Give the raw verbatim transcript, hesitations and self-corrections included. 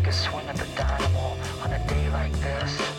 swing at the dynamo on a day like this.